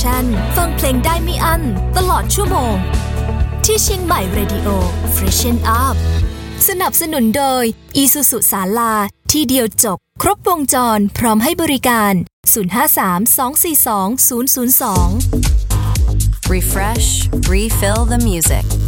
ฟังเพลงได้ไม่อั้นตลอดชั่วโมงที่เชียงใหม่ Radio Freshen Up สนับสนุนโดย Isuzu ศาลาที่เดียวจบครบวงจรพร้อมให้บริการ053-242-002 Refresh, refill the music